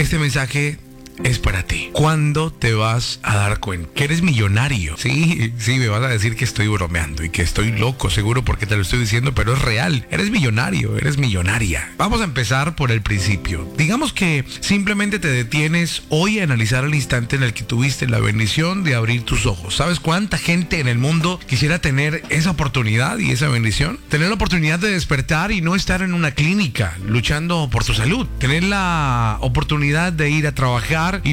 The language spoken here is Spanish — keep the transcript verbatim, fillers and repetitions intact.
Este mensaje es para ti. ¿Cuándo te vas a dar cuenta que eres millonario? Sí, sí, me vas a decir que estoy bromeando y que estoy loco, seguro porque te lo estoy diciendo, pero es real. Eres millonario, eres millonaria. Vamos a empezar por el principio. Digamos que simplemente te detienes hoy a analizar el instante en el que tuviste la bendición de abrir tus ojos. ¿Sabes cuánta gente en el mundo quisiera tener esa oportunidad y esa bendición? Tener la oportunidad de despertar y no estar en una clínica luchando por tu salud. Tener la oportunidad de ir a trabajar y